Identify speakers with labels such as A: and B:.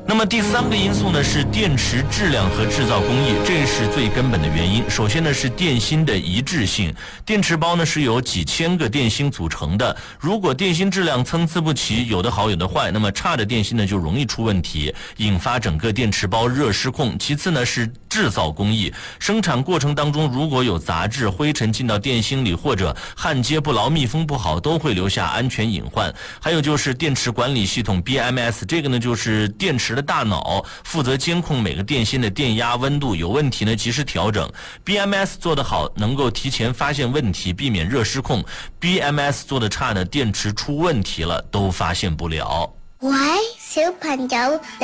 A: 那么第3个因素呢是电池质量和制造工艺，这是最根本的原因。首先呢是电芯的一致性，电池包呢是由几千个电芯组成的，如果电芯质量参差不齐，有的好有的坏，那么差的电芯呢就容易出问题，引发整个电池包热失控。其次呢是制造工艺，生产过程当中如果有杂质、灰尘进到电芯里，或者焊接不牢、密封不好，都会留下安全隐患。还有就是电池管理系统 BMS， 这个呢就是电池的大脑，负责监控每个电芯的电压、温度，有问题呢及时调整。BMS 做得好，能够提前发现问题，避免热失控。BMS 做得差呢，电池出问题了都发现不了。
B: 喂，小朋友。